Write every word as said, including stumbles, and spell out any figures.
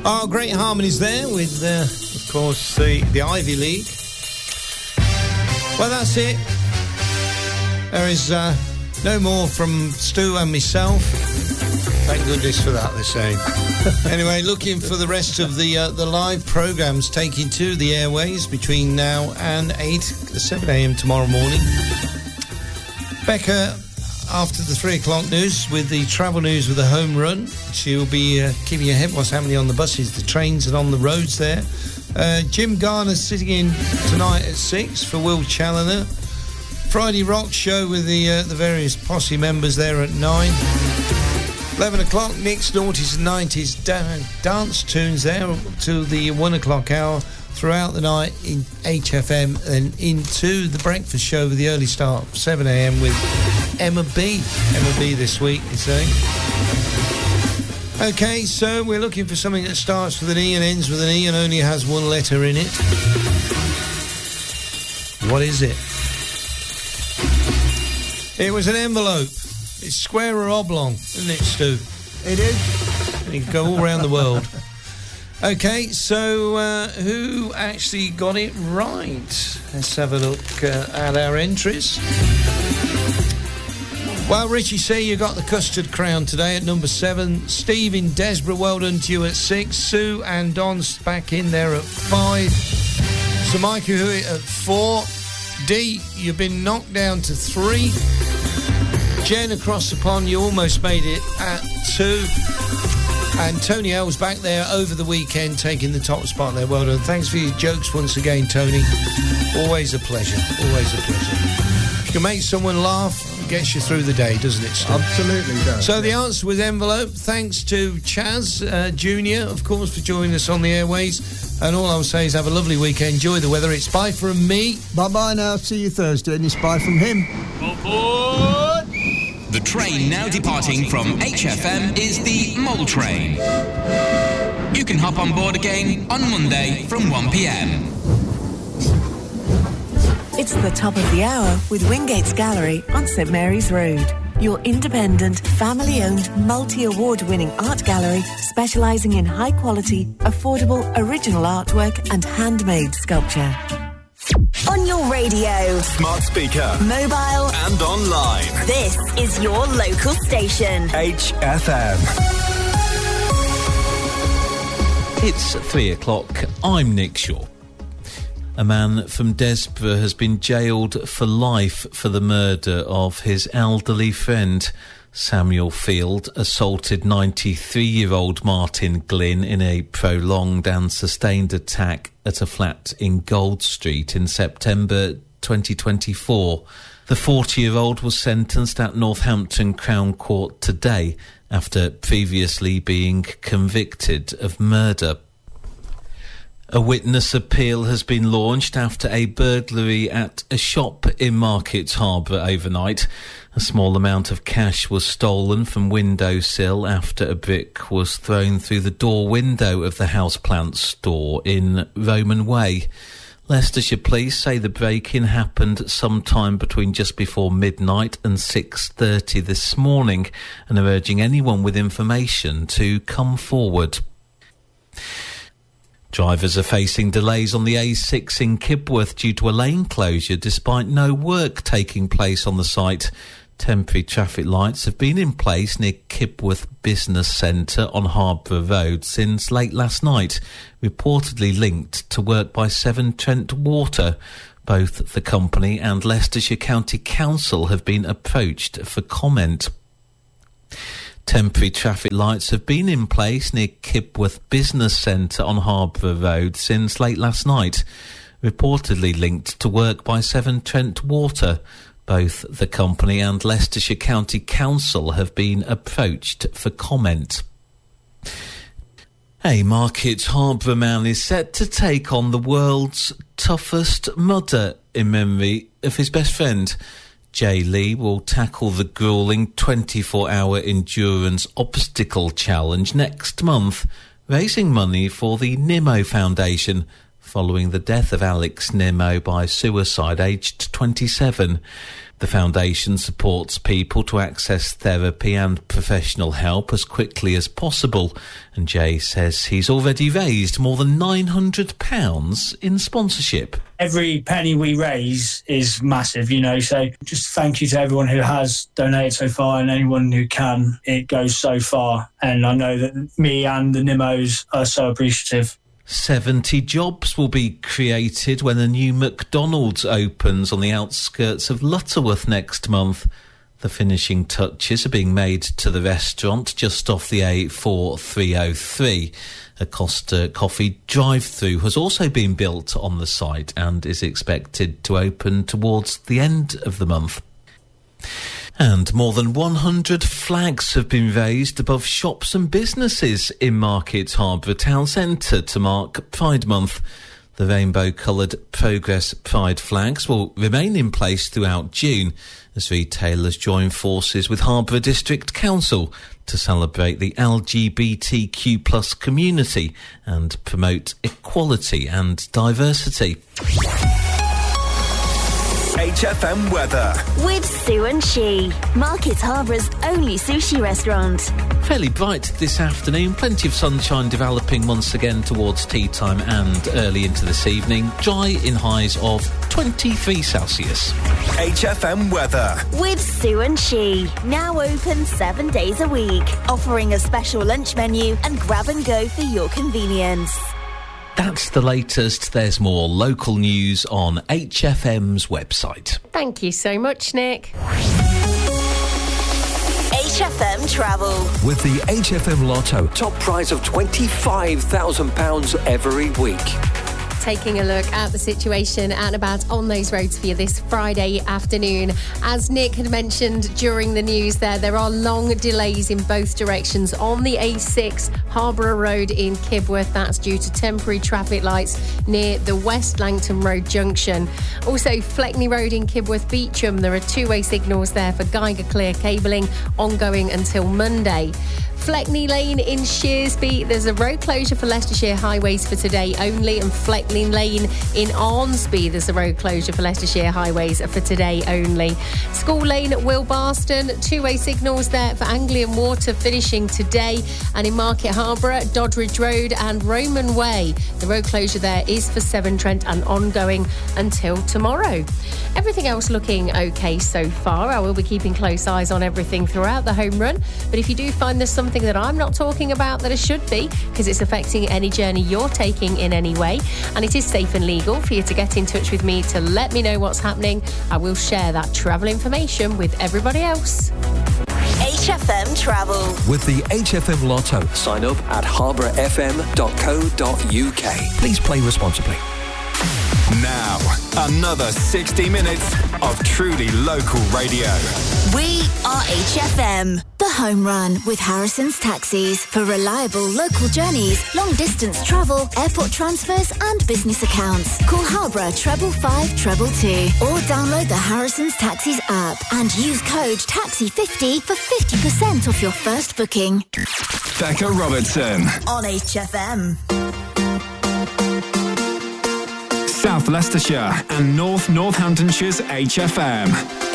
Oh, great harmonies there with, uh, of course, the, the Ivy League. Well, that's it. There is uh, no more from Stu and myself. Thank goodness for that, they're saying. Anyway, looking for the rest of the uh, the live programmes taking to the airways between now and eight, seven a.m. tomorrow morning. Becca, after the three o'clock news, with the travel news with a home run. She'll be uh, keeping you ahead what's happening on the buses, the trains and on the roads there. Uh, Jim Garner's sitting in tonight at six for Will Challoner. Friday Rock Show with the uh, the various posse members there at nine. eleven o'clock, Nick's Noughties and Nineties da- dance tunes there to the one o'clock hour throughout the night in H F M and into the breakfast show with the early start, seven a.m. with Emma B. Emma B this week, you say. Okay, so we're looking for something that starts with an E and ends with an E and only has one letter in it. What is it? It was an envelope. It's square or oblong, isn't it, Stu? It is. And you can go all around the world. Okay, so uh, who actually got it right? Let's have a look uh, at our entries. Well, Richie C, you got the custard crown today at number seven. Steve in Desborough, well done to you at six. Sue and Don's back in there at five. Sir Mike Hewitt at four. D, you've been knocked down to three. Jen across the pond, you almost made it at two. And Tony L's back there over the weekend, taking the top spot there. Well done. Thanks for your jokes once again, Tony. Always a pleasure. Always a pleasure. If you can make someone laugh, it gets you through the day, doesn't it, Steve? Absolutely does. So the answer was envelope. Thanks to Chaz uh, Junior, of course, for joining us on the airways. And all I'll say is have a lovely weekend. Enjoy the weather. It's bye from me. Bye-bye now. See you Thursday. And it's bye from him. Aboard! The train now departing from H F M is the Mole Train. You can hop on board again on Monday from one p.m. It's the top of the hour with Wingate's Gallery on St Mary's Road. Your independent, family-owned, multi-award-winning art gallery specialising in high-quality, affordable, original artwork and handmade sculpture. On your radio, smart speaker, mobile and online. This is your local station. H F M. It's three o'clock. I'm Nick Shaw. A man from Desborough has been jailed for life for the murder of his elderly friend. Samuel Field assaulted ninety-three-year-old Martin Glynn in a prolonged and sustained attack at a flat in Gold Street in September twenty twenty-four. The forty-year-old was sentenced at Northampton Crown Court today after previously being convicted of murder. A witness appeal has been launched after a burglary at a shop in Market Harbour overnight. A small amount of cash was stolen from windowsill after a brick was thrown through the door window of the houseplant store in Roman Way. Leicestershire Police say the break-in happened sometime between just before midnight and six thirty this morning and are urging anyone with information to come forward. Drivers are facing delays on the A six in Kibworth due to a lane closure despite no work taking place on the site. Temporary traffic lights have been in place near Kibworth Business Centre on Harbour Road since late last night, reportedly linked to work by Severn Trent Water. Both the company and Leicestershire County Council have been approached for comment. Temporary traffic lights have been in place near Kibworth Business Centre on Harbour Road since late last night, reportedly linked to work by Severn Trent Water. Both the company and Leicestershire County Council have been approached for comment. A Market Harbour man is set to take on the world's toughest mudder in memory of his best friend. Jay Lee will tackle the gruelling twenty-four hour endurance obstacle challenge next month, raising money for the Nimo Foundation. following the death of Alex Nimmo by suicide, aged twenty-seven. The foundation supports people to access therapy and professional help as quickly as possible, and Jay says he's already raised more than nine hundred pounds in sponsorship. Every penny we raise is massive, you know, so just thank you to everyone who has donated so far and anyone who can. It goes so far, and I know that me and the Nimmos are so appreciative. seventy jobs will be created when a new McDonald's opens on the outskirts of Lutterworth next month. The finishing touches are being made to the restaurant just off the A four three oh three. A Costa Coffee drive-through has also been built on the site and is expected to open towards the end of the month. And more than one hundred flags have been raised above shops and businesses in Market Harborough Town Centre to mark Pride Month. The rainbow-coloured Progress Pride flags will remain in place throughout June as retailers join forces with Harborough District Council to celebrate the L G B T Q plus community and promote equality and diversity. H F M weather. With Sue and She, Market Harbour's only sushi restaurant. Fairly bright this afternoon, plenty of sunshine developing once again towards tea time and early into this evening. Dry in highs of twenty-three Celsius. H F M weather. With Sue and She, now open seven days a week, offering a special lunch menu and grab and go for your convenience. That's the latest. There's more local news on H F M's website. Thank you so much, Nick. H F M Travel. With the H F M Lotto, top prize of twenty-five thousand pounds every week. Taking a look at the situation and about on those roads for you this Friday afternoon. As Nick had mentioned during the news there, there are long delays in both directions on the A six Harborough Road in Kibworth. That's due to temporary traffic lights near the West Langton Road junction. Also, Fleckney Road in Kibworth Beecham, there are two-way signals there for Geiger Clear cabling ongoing until Monday. Fleckney Lane in Shearsby, there's a road closure for Leicestershire Highways for today only, and Fleckney Lane in Arnsby, there's a road closure for Leicestershire Highways for today only. School Lane at Wilbarston, two-way signals there for Anglian Water finishing today, and in Market Harborough, Doddridge Road and Roman Way, the road closure there is for Severn Trent and ongoing until tomorrow. Everything else looking okay so far. I will be keeping close eyes on everything throughout the home run, but if you do find there's something that I'm not talking about that it should be, because it's affecting any journey you're taking in any way, and it is safe and legal for you to get in touch with me to let me know what's happening, I will share that travel information with everybody else. H F M Travel. With the H F M Lotto, sign up at harborough f m dot co dot u k. Please play responsibly. Now, another sixty minutes of truly local radio. We are H F M. The Home Run with Harrison's Taxis for reliable local journeys, long distance travel, airport transfers and business accounts. Call Harborough treble five treble two or download the Harrison's Taxis app and use code taxi fifty for fifty percent off your first booking. Becca Robertson. On H F M. South Leicestershire and North Northamptonshire's H F M.